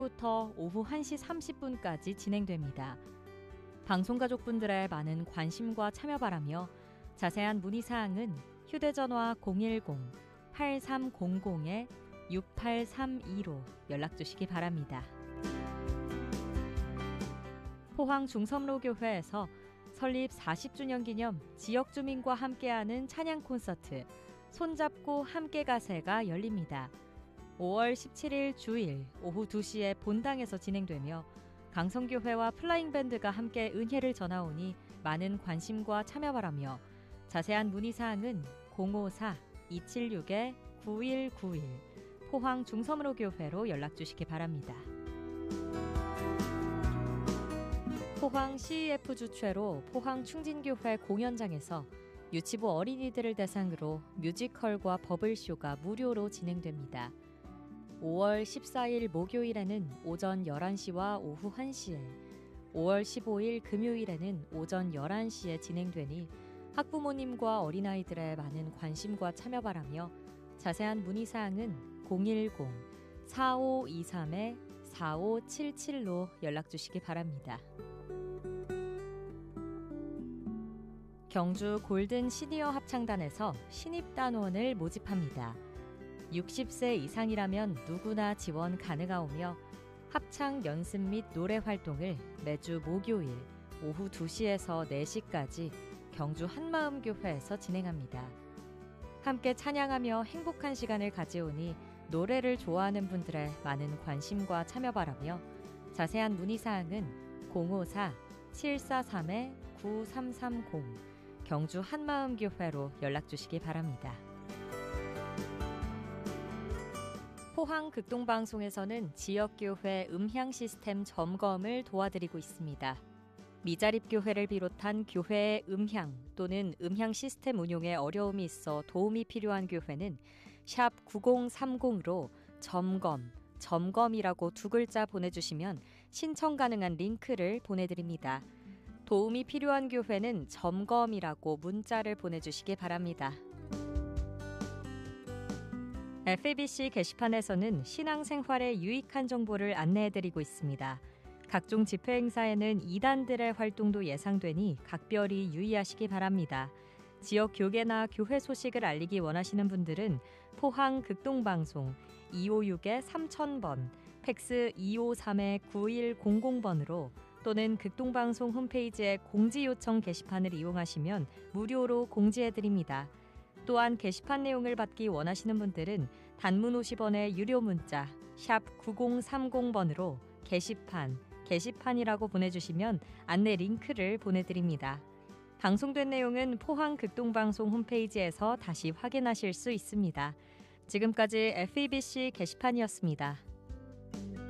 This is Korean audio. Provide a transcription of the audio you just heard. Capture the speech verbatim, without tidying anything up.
부터 오후 한 시 삼십 분까지 진행됩니다. 방송가족분들의 많은 관심과 참여 바라며 자세한 문의사항은 휴대전화 공일공 팔삼공공 육팔삼이로 연락주시기 바랍니다. 포항 중섬로교회에서 설립 사십 주년 기념 지역주민과 함께하는 찬양 콘서트 손잡고 함께 가세가 열립니다. 오월 십칠일 주일 오후 두 시에 본당에서 진행되며 강성교회와 플라잉밴드가 함께 은혜를 전하오니 많은 관심과 참여 바라며 자세한 문의사항은 공오사 이칠육 구일구일 포항 중섬로교회로 연락주시기 바랍니다. 포항 씨이에프 주최로 포항 충진교회 공연장에서 유치부 어린이들을 대상으로 뮤지컬과 버블쇼가 무료로 진행됩니다. 오월 십사일 목요일에는 오전 열한 시와 오후 한 시에, 오월 십오일 금요일에는 오전 열한 시에 진행되니 학부모님과 어린아이들의 많은 관심과 참여 바라며 자세한 문의사항은 공일공 사오이삼 사오칠칠로 연락주시기 바랍니다. 경주 골든 시니어 합창단에서 신입단원을 모집합니다. 육십 세 이상이라면 누구나 지원 가능하오며 합창 연습 및 노래 활동을 매주 목요일 오후 두 시에서 네 시까지 경주 한마음교회에서 진행합니다. 함께 찬양하며 행복한 시간을 가지오니 노래를 좋아하는 분들의 많은 관심과 참여 바라며 자세한 문의사항은 공오사 칠사삼 구삼삼공 경주 한마음교회로 연락주시기 바랍니다. 포항 극동방송에서는 지역교회 음향 시스템 점검을 도와드리고 있습니다. 미자립교회를 비롯한 교회의 음향 또는 음향 시스템 운용에 어려움이 있어 도움이 필요한 교회는 샵 구공삼공으로 점검, 점검이라고 두 글자 보내주시면 신청 가능한 링크를 보내드립니다. 도움이 필요한 교회는 점검이라고 문자를 보내주시기 바랍니다. 에프에이비씨 게시판에서는 신앙생활에 유익한 정보를 안내해드리고 있습니다. 각종 집회 행사에는 이단들의 활동도 예상되니 각별히 유의하시기 바랍니다. 지역 교계나 교회 소식을 알리기 원하시는 분들은 포항 극동방송 이오육 삼천 번, 팩스 이오삼 구일공공 번으로 또는 극동방송 홈페이지의 공지요청 게시판을 이용하시면 무료로 공지해드립니다. 또한 게시판 내용을 받기 원하시는 분들은 단문 오십 원의 유료 문자 샵 구공삼공 번으로 게시판, 게시판이라고 보내주시면 안내 링크를 보내드립니다. 방송된 내용은 포항 극동방송 홈페이지에서 다시 확인하실 수 있습니다. 지금까지 에프이비씨 게시판이었습니다.